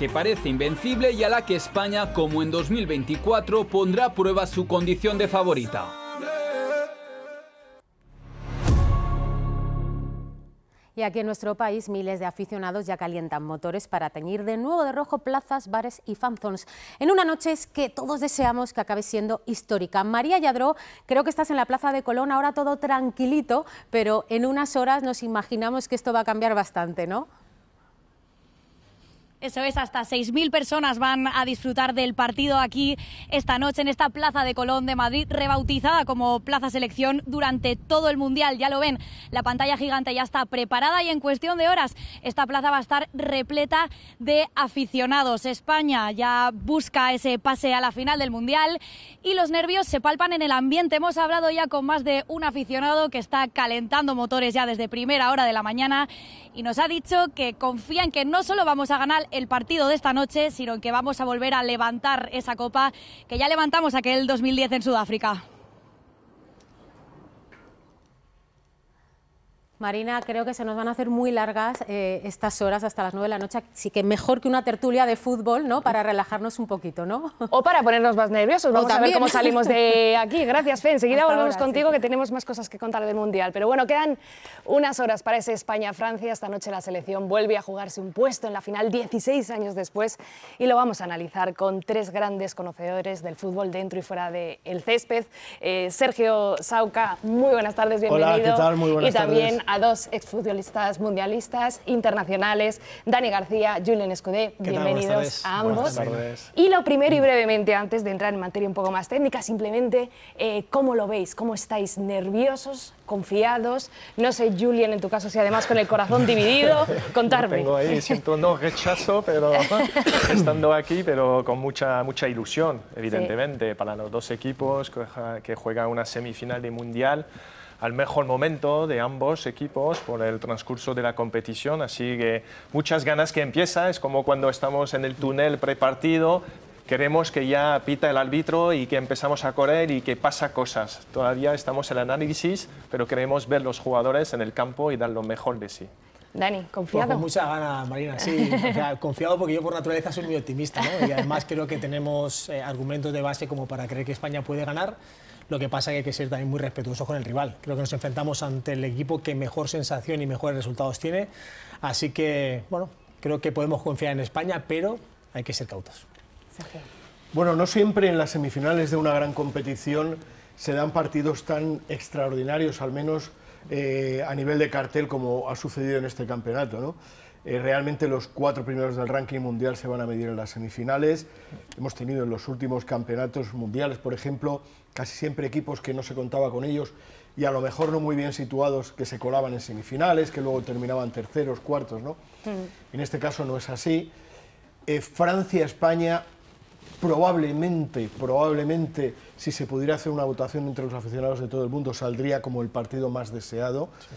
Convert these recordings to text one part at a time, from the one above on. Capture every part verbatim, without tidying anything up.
que parece invencible y a la que España, como en dos mil veinticuatro, pondrá a prueba su condición de favorita. Y aquí en nuestro país, miles de aficionados ya calientan motores para teñir de nuevo de rojo plazas, bares y fanzones, en una noche que todos deseamos que acabe siendo histórica. María Lladró, creo que estás en la Plaza de Colón, ahora todo tranquilito, pero en unas horas nos imaginamos que esto va a cambiar bastante, ¿no? Eso es, hasta seis mil personas van a disfrutar del partido aquí esta noche en esta Plaza de Colón de Madrid, rebautizada como Plaza Selección durante todo el Mundial. Ya lo ven, la pantalla gigante ya está preparada y en cuestión de horas esta plaza va a estar repleta de aficionados. España ya busca ese pase a la final del Mundial y los nervios se palpan en el ambiente. Hemos hablado ya con más de un aficionado que está calentando motores ya desde primera hora de la mañana y nos ha dicho que confía en que no solo vamos a ganar el partido de esta noche, sino que vamos a volver a levantar esa copa que ya levantamos aquel dos mil diez en Sudáfrica. Marina, creo que se nos van a hacer muy largas eh, estas horas hasta las nueve de la noche, así que mejor que una tertulia de fútbol, ¿no? Para relajarnos un poquito, ¿no? O para ponernos más nerviosos. Vamos a ver cómo salimos de aquí. Gracias, Fe. Enseguida Hasta volvemos ahora, contigo, sí. que tenemos más cosas que contar del Mundial. Pero bueno, quedan unas horas para ese España-Francia. Esta noche la selección vuelve a jugarse un puesto en la final dieciséis años después y lo vamos a analizar con tres grandes conocedores del fútbol dentro y fuera del césped. Eh, Sergio Sauca, muy buenas tardes, bienvenido. Hola, ¿qué tal? Muy buenas y también tardes. a dos exfutbolistas mundialistas, internacionales, Dani García, Julen Escudé, bienvenidos a ambos. Y lo primero y brevemente, antes de entrar en materia un poco más técnica, simplemente, eh, ¿cómo lo veis? ¿Cómo estáis? ¿Nerviosos? ¿Confiados? No sé, Julen, en tu caso, si además con el corazón didivido, contarme. Tengo ahí, siento no rechazo, pero estando aquí, pero con mucha, mucha ilusión, evidentemente, sí. Para los dos equipos que, que juegan una semifinal de Mundial, al mejor momento de ambos equipos por el transcurso de la competición, así que muchas ganas que empieza, es como cuando estamos en el túnel prepartido, queremos que ya pita el árbitro y que empezamos a correr y que pasa cosas. Todavía estamos en el análisis, pero queremos ver los jugadores en el campo y dar lo mejor de sí. Dani, ¿confiado? Pues con mucha gana, Marina, sí. O sea, confiado porque yo por naturaleza soy muy optimista, ¿no? Y además creo que tenemos eh, argumentos de base como para creer que España puede ganar. Lo que pasa es que hay que ser también muy respetuosos con el rival. Creo que nos enfrentamos ante el equipo que mejor sensación y mejores resultados tiene. Así que, bueno, creo que podemos confiar en España, pero hay que ser cautos. Bueno, no siempre en las semifinales de una gran competición se dan partidos tan extraordinarios, al menos eh, a nivel de cartel, como ha sucedido en este campeonato, ¿no? Eh, realmente los cuatro primeros del ranking mundial se van a medir en las semifinales. Hemos tenido en los últimos campeonatos mundiales, por ejemplo, casi siempre equipos que no se contaba con ellos y a lo mejor no muy bien situados, que se colaban en semifinales, que luego terminaban terceros, cuartos, ¿no? Mm. En este caso no es así. Eh, Francia-España, probablemente, probablemente, si se pudiera hacer una votación entre los aficionados de todo el mundo, saldría como el partido más deseado. Sí.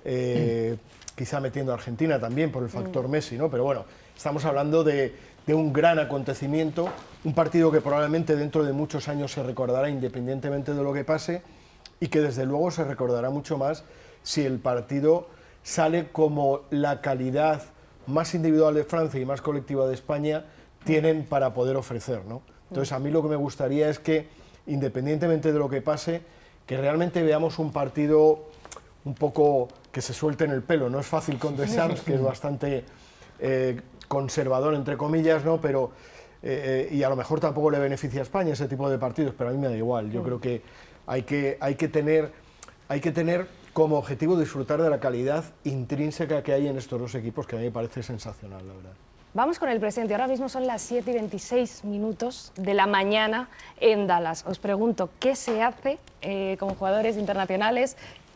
Eh, mm. Quizá metiendo a Argentina también por el factor mm. Messi, ¿no? Pero bueno, estamos hablando de, de un gran acontecimiento, un partido que probablemente dentro de muchos años se recordará independientemente de lo que pase y que desde luego se recordará mucho más si el partido sale como la calidad más individual de Francia y más colectiva de España tienen para poder ofrecer, ¿no? Entonces a mí lo que me gustaría es que, independientemente de lo que pase, que realmente veamos un partido un poco que se suelte en el pelo. No es fácil con Deschamps, que es bastante eh, conservador, entre comillas, ¿no? Pero, eh, y a lo mejor tampoco le beneficia a España ese tipo de partidos, pero a mí me da igual. Yo creo que hay que, hay que, tener, hay que tener como objetivo disfrutar de la calidad intrínseca que hay en estos dos equipos, que a mí me parece sensacional, la verdad. Vamos con el presente. Ahora mismo son las siete y veintiséis minutos de la mañana en Dallas. Os pregunto, ¿qué se hace eh, como jugadores internacionales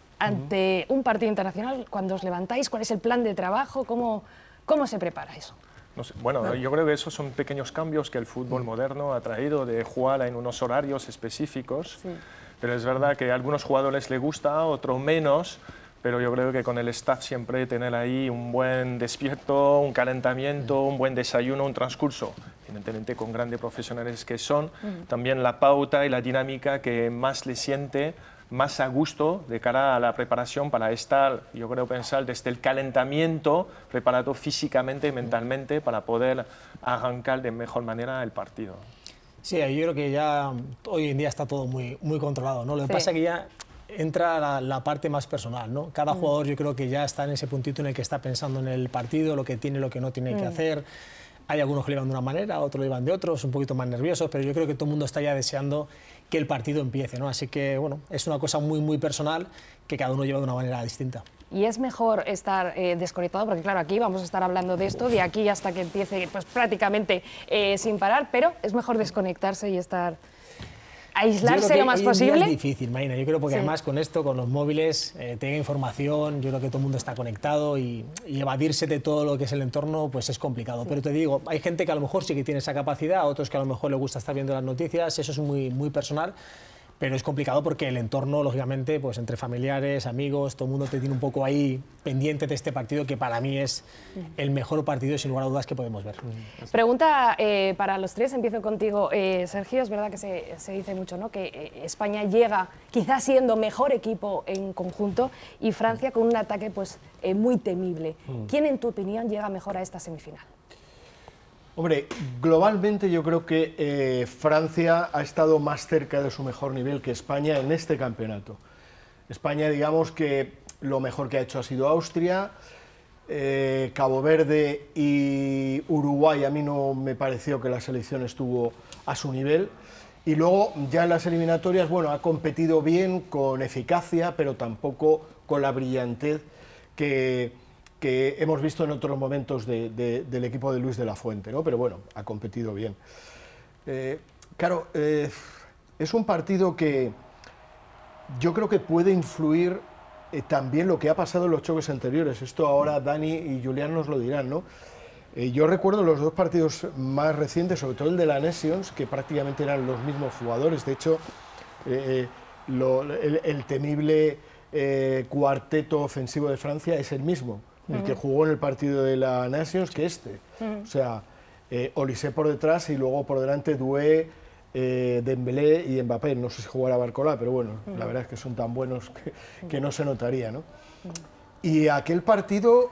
ante un partido internacional? Cuando os levantáis, ¿cuál es el plan de trabajo? ¿Cómo, cómo se prepara eso? No sé, bueno, yo creo que esos son pequeños cambios que el fútbol moderno ha traído, de jugar en unos horarios específicos, sí. Pero es verdad que a algunos jugadores les gusta, a otros menos, pero yo creo que con el staff siempre tener ahí un buen despierto, un calentamiento, un buen desayuno, un transcurso, evidentemente con grandes profesionales que son, uh-huh. También la pauta y la dinámica que más le siente más a gusto de cara a la preparación para estar, yo creo pensar, desde el calentamiento, preparado físicamente y mentalmente para poder arrancar de mejor manera el partido. Sí, yo creo que ya hoy en día está todo muy, muy controlado, ¿no? Lo que sí. pasa es que ya entra la, la parte más personal, ¿no? Cada mm. jugador yo creo que ya está en ese puntito en el que está pensando en el partido, lo que tiene, lo que no tiene mm. que hacer. Hay algunos que lo llevan de una manera, otros lo llevan de otros, un poquito más nerviosos, pero yo creo que todo el mundo está ya deseando que el partido empiece, ¿no? Así que, bueno, es una cosa muy, muy personal que cada uno lleva de una manera distinta. Y es mejor estar eh, desconectado, porque claro, aquí vamos a estar hablando de esto, de aquí hasta que empiece pues, prácticamente eh, sin parar, pero es mejor desconectarse y estar... aislarse lo más hoy posible. En día es difícil, Marina. Yo creo porque sí. además con esto, con los móviles, eh, te llega información, yo creo que todo el mundo está conectado y, y evadirse de todo lo que es el entorno pues es complicado. Sí. Pero te digo, hay gente que a lo mejor sí que tiene esa capacidad, otros que a lo mejor le gusta estar viendo las noticias, eso es muy, muy personal. Pero es complicado porque el entorno, lógicamente, pues entre familiares, amigos, todo el mundo te tiene un poco ahí pendiente de este partido que para mí es el mejor partido, sin lugar a dudas, que podemos ver. Pregunta eh, para los tres, empiezo contigo. Eh, Sergio, es verdad que se, se dice mucho, ¿no?, que eh, España llega quizás siendo mejor equipo en conjunto y Francia con un ataque pues, eh, muy temible. ¿Quién, en tu opinión, llega mejor a esta semifinal? Hombre, globalmente yo creo que eh, Francia ha estado más cerca de su mejor nivel que España en este campeonato. España, digamos que lo mejor que ha hecho ha sido Austria, eh, Cabo Verde y Uruguay a mí no me pareció que la selección estuvo a su nivel. Y luego ya en las eliminatorias, bueno, ha competido bien, con eficacia, pero tampoco con la brillantez que... que hemos visto en otros momentos de, de, del equipo de Luis de la Fuente, ¿no? Pero bueno, ha competido bien. Eh, claro, eh, es un partido que yo creo que puede influir eh, también lo que ha pasado en los choques anteriores. Esto ahora Dani y Julián nos lo dirán, ¿no? Eh, yo recuerdo los dos partidos más recientes, sobre todo el de la Nations, que prácticamente eran los mismos jugadores. De hecho, eh, lo, el, el temible eh, cuarteto ofensivo de Francia es el mismo, el que jugó en el partido de la Nations, que este. Uh-huh. O sea, eh, Olise por detrás y luego por delante Doué, eh, Dembélé y Mbappé. No sé si jugará Barcola, pero bueno, uh-huh. la verdad es que son tan buenos que, que no se notaría, ¿no? Uh-huh. Y aquel partido,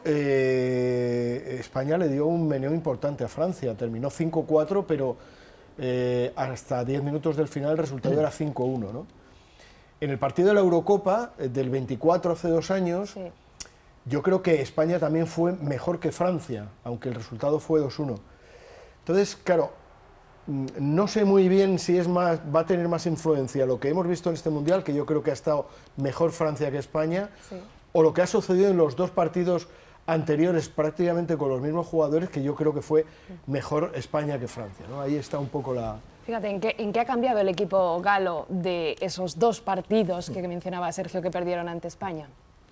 eh, España le dio un meneo importante a Francia. Terminó cinco cuatro, pero eh, hasta diez minutos del final el resultado uh-huh. era cinco uno, ¿no? En el partido de la Eurocopa, del veinticuatro, hace dos años... Sí. Yo creo que España también fue mejor que Francia, aunque el resultado fue dos uno. Entonces, claro, no sé muy bien si es más, va a tener más influencia lo que hemos visto en este Mundial, que yo creo que ha estado mejor Francia que España, sí. o lo que ha sucedido en los dos partidos anteriores prácticamente con los mismos jugadores, que yo creo que fue mejor España que Francia, ¿no? Ahí está un poco la... Fíjate, ¿en qué, ¿en qué ha cambiado el equipo galo de esos dos partidos que mencionaba Sergio que perdieron ante España?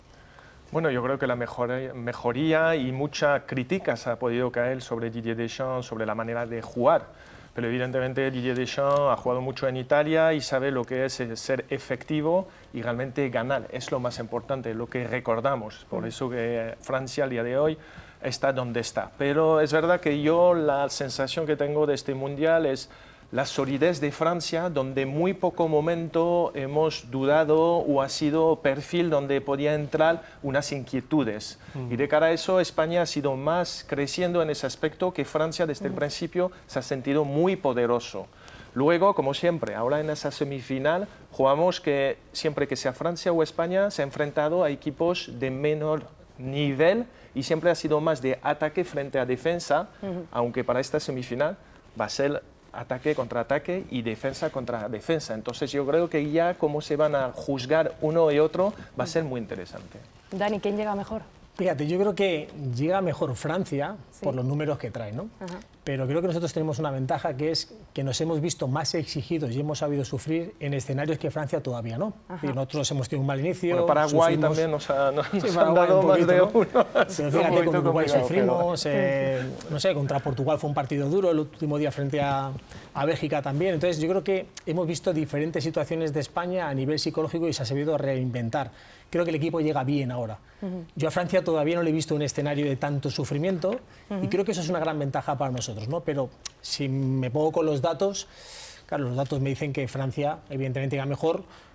Bueno, yo creo que la mejor, mejoría y mucha crítica se ha podido caer sobre Didier Deschamps, sobre la manera de jugar. Pero evidentemente Didier Deschamps ha jugado mucho en Italia y sabe lo que es ser efectivo y realmente ganar. Es lo más importante, lo que recordamos. Por eso que Francia al día de hoy está donde está. Pero es verdad que yo la sensación que tengo de este Mundial es la solidez de Francia, donde muy poco momento hemos dudado o ha sido perfil donde podía entrar unas inquietudes. Mm. Y de cara a eso, España ha sido más creciendo en ese aspecto que Francia desde mm. el principio se ha sentido muy poderoso. Luego, como siempre, ahora en esa semifinal, jugamos que siempre que sea Francia o España se ha enfrentado a equipos de menor nivel y siempre ha sido más de ataque frente a defensa, mm. aunque para esta semifinal va a ser ataque contra ataque y defensa contra defensa. Entonces yo creo que ya cómo se van a juzgar uno y otro va a ser muy interesante. Dani, ¿quién llega mejor? Fíjate, yo creo que llega mejor Francia, sí, por los números que trae, ¿no? Ajá. Pero creo que nosotros tenemos una ventaja, que es que nos hemos visto más exigidos y hemos sabido sufrir en escenarios que Francia todavía no. Y nosotros hemos tenido un mal inicio. Bueno, Paraguay sufrimos... también nos, ha, nos, sí, nos Paraguay han dado un poquito, más de ¿no? uno. Pero fíjate, con Uruguay sufrimos, eh, no sé, contra Portugal fue un partido duro, el último día frente a, a Bélgica también. Entonces yo creo que hemos visto diferentes situaciones de España a nivel psicológico y se ha sabido reinventar. Creo que el equipo llega bien ahora. Uh-huh. Yo a Francia todavía no le he visto un escenario de tanto sufrimiento, uh-huh, y creo que eso es una gran ventaja para nosotros, ¿no? Pero si me pongo con los datos, claro, los datos me dicen que Francia evidentemente llega mejor,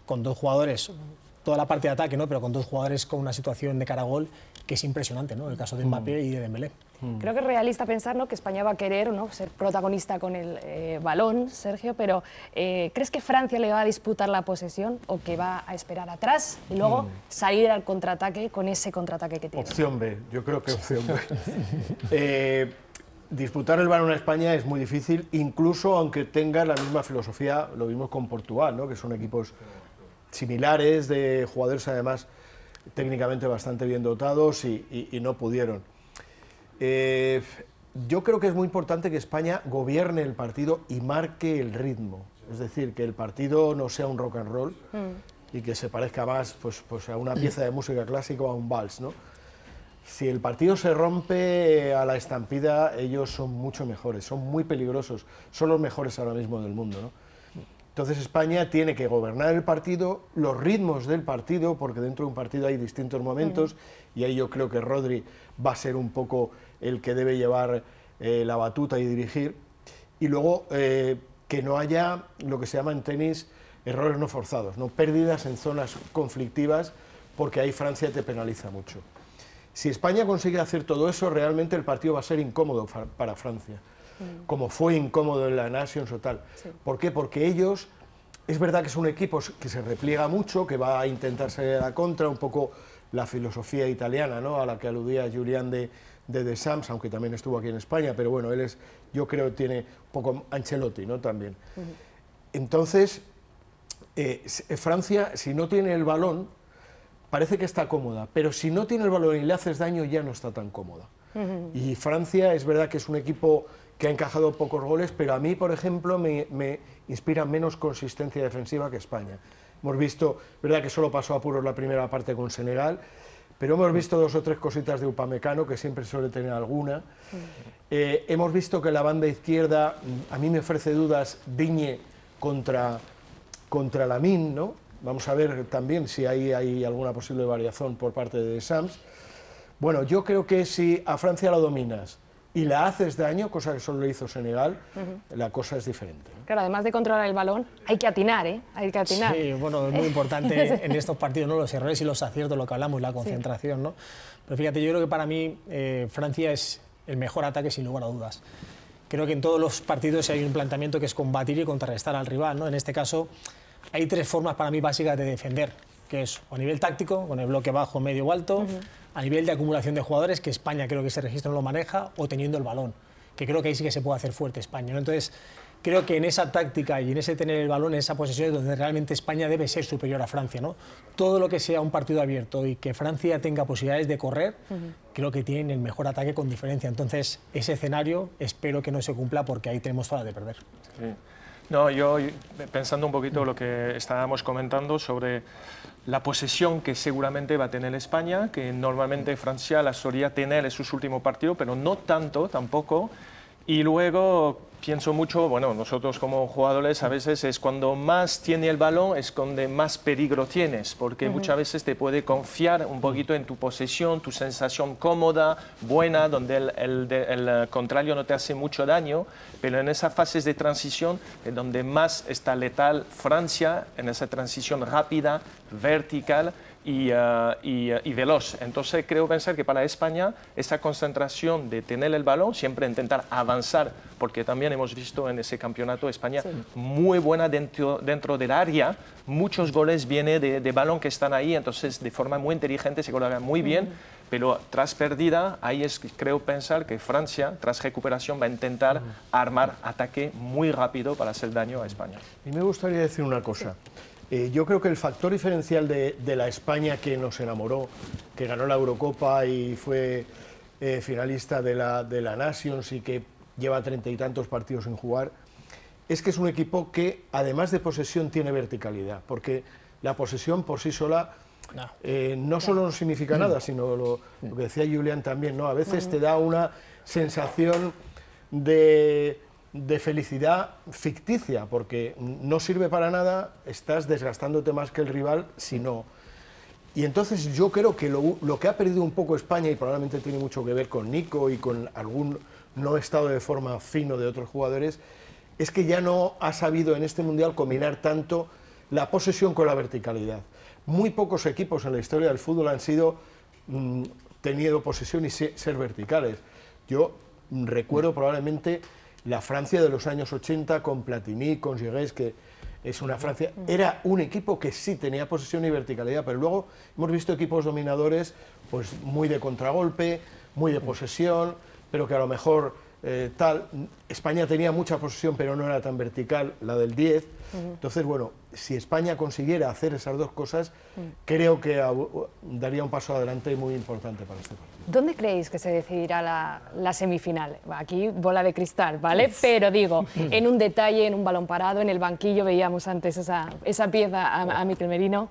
con dos jugadores, toda la parte de ataque, ¿no? Pero con dos jugadores con una situación de cara a gol que es impresionante, ¿no? El caso de Mbappé y de Dembélé. Creo que es realista pensar, ¿no?, que España va a querer, ¿no?, ser protagonista con el eh, balón, Sergio, pero eh, ¿crees que Francia le va a disputar la posesión o que va a esperar atrás y luego mm. salir al contraataque con ese contraataque que tiene? Opción B, yo creo que opción B. eh, disputar el balón a España es muy difícil, incluso aunque tenga la misma filosofía, lo vimos con Portugal, ¿no?, que son equipos similares, de jugadores además técnicamente bastante bien dotados y, y, y no pudieron. Eh, yo creo que es muy importante que España gobierne el partido y marque el ritmo, es decir, que el partido no sea un rock and roll mm. y que se parezca más pues, pues a una pieza de música clásica o a un vals, ¿no? Si el partido se rompe a la estampida, ellos son mucho mejores, son muy peligrosos, son los mejores ahora mismo del mundo, ¿no? Entonces España tiene que gobernar el partido, los ritmos del partido, porque dentro de un partido hay distintos momentos, mm. y ahí yo creo que Rodri va a ser un poco el que debe llevar eh, la batuta y dirigir, y luego eh, que no haya lo que se llama en tenis errores no forzados, no pérdidas en zonas conflictivas, porque ahí Francia te penaliza mucho. Si España consigue hacer todo eso, realmente el partido va a ser incómodo para Francia, mm. como fue incómodo en la Nations o tal. Sí. ¿Por qué? Porque ellos, es verdad que es un equipo que se repliega mucho, que va a intentar salir a la contra, un poco la filosofía italiana, ¿no?, a la que aludía Julián de de Deschamps, aunque también estuvo aquí en España, pero bueno, él es, yo creo, tiene un poco Ancelotti, ¿no?, también. Uh-huh. Entonces, eh, Francia, si no tiene el balón, parece que está cómoda, pero si no tiene el balón y le haces daño, ya no está tan cómoda. Uh-huh. Y Francia es verdad que es un equipo que ha encajado pocos goles, pero a mí, por ejemplo, me, me inspira menos consistencia defensiva que España. Hemos visto, verdad que solo pasó a apuros la primera parte con Senegal, pero hemos visto dos o tres cositas de Upamecano, que siempre suele tener alguna. Eh, hemos visto que la banda izquierda, a mí me ofrece dudas, Digne contra, contra Lamine, ¿no? Vamos a ver también si hay, hay alguna posible variación por parte de Deschamps. Bueno, yo creo que si a Francia la dominas y la haces daño, cosa que solo le hizo Senegal, uh-huh. la cosa es diferente, ¿no? Claro, además de controlar el balón, hay que atinar, ¿eh? Hay que atinar. Sí, bueno, es muy importante en estos partidos, ¿no?, los errores y los aciertos, lo que hablamos, la concentración, sí. ¿no? Pero fíjate, yo creo que para mí eh, Francia es el mejor ataque sin lugar a dudas. Creo que en todos los partidos hay un planteamiento que es combatir y contrarrestar al rival, ¿no? En este caso, hay tres formas para mí básicas de defender, que es a nivel táctico, con el bloque bajo, medio o alto, uh-huh. a nivel de acumulación de jugadores, que España creo que ese registro no lo maneja, o teniendo el balón, que creo que ahí sí que se puede hacer fuerte España, ¿no? Entonces, creo que en esa táctica y en ese tener el balón, en esa posesión es donde realmente España debe ser superior a Francia, ¿no? Todo lo que sea un partido abierto y que Francia tenga posibilidades de correr, uh-huh. creo que tienen el mejor ataque con diferencia. Entonces, ese escenario espero que no se cumpla porque ahí tenemos todas de perder. Sí. No, yo pensando un poquito lo que estábamos comentando sobre la posesión que seguramente va a tener España, que normalmente Francia la solía tener en sus últimos partidos, pero no tanto tampoco. Y luego pienso mucho, bueno, nosotros como jugadores a veces es cuando más tiene el balón es donde más peligro tienes, porque uh-huh. muchas veces te puede confiar un poquito en tu posesión, tu sensación cómoda, buena, donde el, el, el contrario no te hace mucho daño, pero en esas fases de transición es donde más está letal Francia, en esa transición rápida, vertical, Y, uh, y, uh, y veloz. Entonces creo pensar que para España esa concentración de tener el balón, siempre intentar avanzar, porque también hemos visto en ese campeonato España sí. muy buena dentro, dentro del área, muchos goles vienen de, de balón que están ahí, entonces de forma muy inteligente se colocan muy bien, uh-huh. pero tras perdida, ahí es creo pensar que Francia, tras recuperación, va a intentar uh-huh. armar ataque muy rápido para hacer daño a España. Y me gustaría decir una cosa. Sí. Eh, yo creo que el factor diferencial de, de la España que nos enamoró, que ganó la Eurocopa y fue eh, finalista de la, de la Nations y que lleva treinta y tantos partidos sin jugar, es que es un equipo que, además de posesión, tiene verticalidad, porque la posesión por sí sola no, eh, no solo no significa nada, sino lo, lo que decía Julián también, ¿no? A veces te da una sensación de... de felicidad ficticia, porque no sirve para nada, estás desgastándote más que el rival si no. Y entonces yo creo que lo, lo que ha perdido un poco España, y probablemente tiene mucho que ver con Nico y con algún no estado de forma fino de otros jugadores, es que ya no ha sabido en este Mundial combinar tanto la posesión con la verticalidad. Muy pocos equipos en la historia del fútbol han sido mmm, tenido posesión y ser, ser verticales. Yo recuerdo probablemente la Francia de los años ochenta con Platini, con Giresse, que es una Francia, era un equipo que sí tenía posesión y verticalidad, pero luego hemos visto equipos dominadores pues muy de contragolpe, muy de posesión, pero que a lo mejor eh, tal, España tenía mucha posesión pero no era tan vertical, la del diez, uh-huh. Entonces bueno, si España consiguiera hacer esas dos cosas, uh-huh. creo que uh, daría un paso adelante muy importante para este partido. ¿Dónde creéis que se decidirá la, la semifinal? Aquí bola de cristal, ¿vale? Pero digo, en un detalle, en un balón parado, en el banquillo, veíamos antes esa, esa pieza a, a Mikel Merino.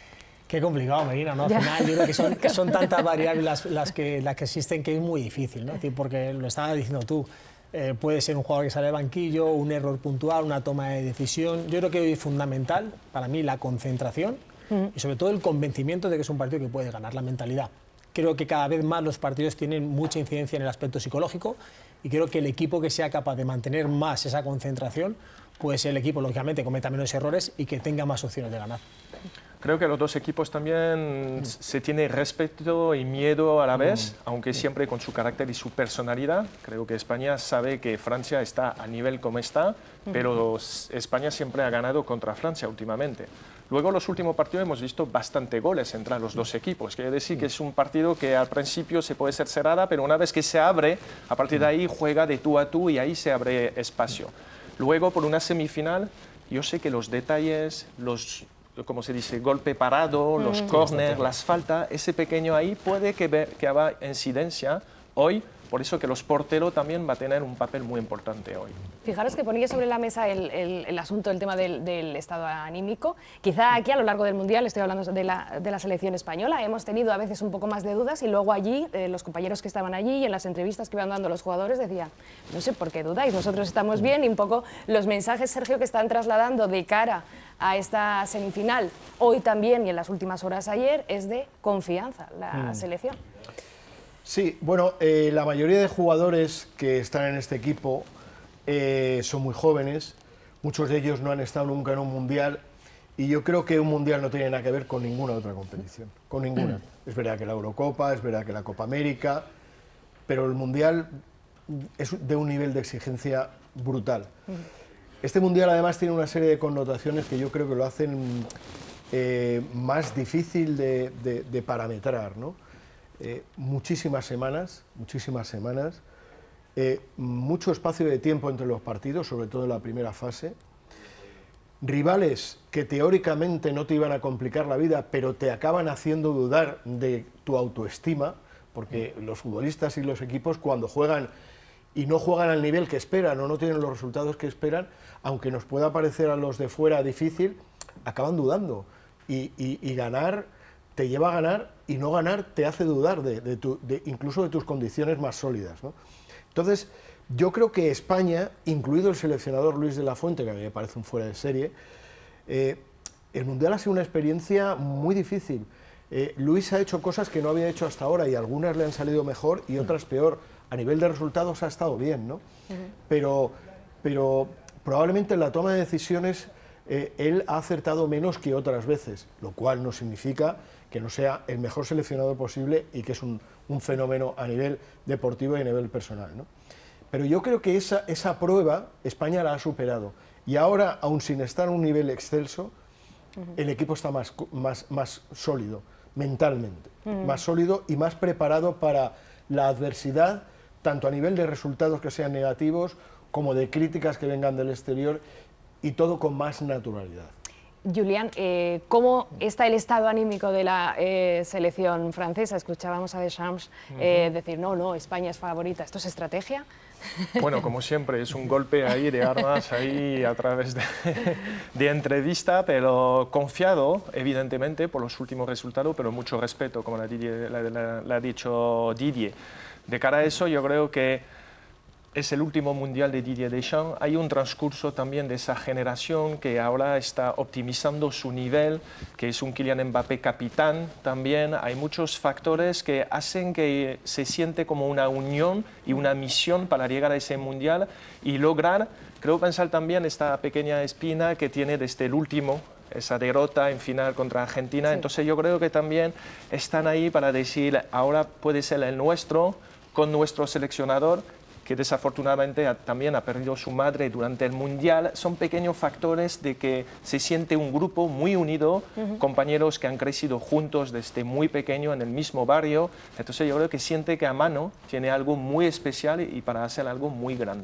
Qué complicado, Merino, ¿no? Al final yo creo que son, que son tantas variables las, las, que, las que existen que es muy difícil, ¿no? Es decir, porque lo estabas diciendo tú, eh, puede ser un jugador que sale del banquillo, un error puntual, una toma de decisión. Yo creo que hoy es fundamental para mí la concentración uh-huh. y sobre todo el convencimiento de que es un partido que puede ganar, la mentalidad. Creo que cada vez más los partidos tienen mucha incidencia en el aspecto psicológico y creo que el equipo que sea capaz de mantener más esa concentración puede ser el equipo, lógicamente, que cometa menos errores y que tenga más opciones de ganar. Creo que los dos equipos también mm. se tienen respeto y miedo a la vez, mm. aunque siempre con su carácter y su personalidad. Creo que España sabe que Francia está a nivel como está, mm. pero España siempre ha ganado contra Francia últimamente. Luego, en los últimos partidos hemos visto bastante goles entre los dos equipos. Quiere decir que es un partido que al principio se puede ser cerrada, pero una vez que se abre, a partir de ahí juega de tú a tú y ahí se abre espacio. Luego, por una semifinal, yo sé que los detalles, los, como se dice, golpe parado, los mm. corners, las faltas, ese pequeño ahí puede que, ver, que haga incidencia hoy. Por eso que los porteros también va a tener un papel muy importante hoy. Fijaros que ponía sobre la mesa el, el, el asunto, el tema del, del estado anímico. Quizá aquí a lo largo del Mundial, estoy hablando de la, de la selección española, hemos tenido a veces un poco más de dudas y luego allí, eh, los compañeros que estaban allí y en las entrevistas que iban dando los jugadores decían, no sé por qué dudáis, nosotros estamos bien, y un poco los mensajes, Sergio, que están trasladando de cara a esta semifinal, hoy también y en las últimas horas ayer, es de confianza la mm. selección. Sí, bueno, eh, la mayoría de jugadores que están en este equipo eh, son muy jóvenes, muchos de ellos no han estado nunca en un mundial y yo creo que un mundial no tiene nada que ver con ninguna otra competición, con ninguna. Es verdad que la Eurocopa, es verdad que la Copa América, pero el mundial es de un nivel de exigencia brutal. Este mundial además tiene una serie de connotaciones que yo creo que lo hacen eh, más difícil de, de, de parametrar, ¿no? Eh, muchísimas semanas, muchísimas semanas, eh, mucho espacio de tiempo entre los partidos, sobre todo en la primera fase, rivales que teóricamente no te iban a complicar la vida, pero te acaban haciendo dudar de tu autoestima, porque los futbolistas y los equipos cuando juegan y no juegan al nivel que esperan o no tienen los resultados que esperan, aunque nos pueda parecer a los de fuera difícil, acaban dudando y, y, y ganar te lleva a ganar y no ganar te hace dudar de, de tu, de, incluso de tus condiciones más sólidas, ¿no? Entonces, yo creo que España, incluido el seleccionador Luis de la Fuente, que a mí me parece un fuera de serie, eh, el Mundial ha sido una experiencia muy difícil. Eh, Luis ha hecho cosas que no había hecho hasta ahora y algunas le han salido mejor y otras peor. A nivel de resultados ha estado bien, ¿no? Uh-huh. Pero, pero probablemente en la toma de decisiones eh, él ha acertado menos que otras veces, lo cual no significa que no sea el mejor seleccionador posible y que es un, un fenómeno a nivel deportivo y a nivel personal, ¿no? Pero yo creo que esa, esa prueba España la ha superado y ahora, aun sin estar a un nivel excelso, uh-huh. el equipo está más, más, más sólido mentalmente, uh-huh. más sólido y más preparado para la adversidad, tanto a nivel de resultados que sean negativos como de críticas que vengan del exterior y todo con más naturalidad. Julián, eh, ¿cómo está el estado anímico de la eh, selección francesa? Escuchábamos a Deschamps eh, uh-huh. decir, no, no, España es favorita. ¿Esto es estrategia? Bueno, como siempre, es un golpe ahí de armas ahí a través de, de entrevista, pero confiado, evidentemente, por los últimos resultados, pero mucho respeto, como le ha dicho Didier. De cara a eso, yo creo que es el último mundial de Didier Deschamps. Hay un transcurso también de esa generación que ahora está optimizando su nivel, que es un Kylian Mbappé capitán también. Hay muchos factores que hacen que se siente como una unión y una misión para llegar a ese mundial y lograr, creo pensar también esta pequeña espina que tiene desde el último esa derrota en final contra Argentina. Sí. Entonces yo creo que también están ahí para decir, ahora puede ser el nuestro, con nuestro seleccionador, que desafortunadamente ha, también ha perdido su madre durante el Mundial. Son pequeños factores de que se siente un grupo muy unido, uh-huh. compañeros que han crecido juntos desde muy pequeño en el mismo barrio. Entonces yo creo que siente que a mano tiene algo muy especial y para hacer algo muy grande.